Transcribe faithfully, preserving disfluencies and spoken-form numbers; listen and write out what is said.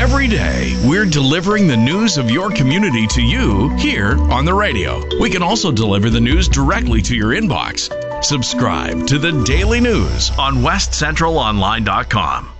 Every day, we're delivering the news of your community to you here on the radio. We can also deliver the news directly to your inbox. Subscribe to the Daily News on west central online dot com.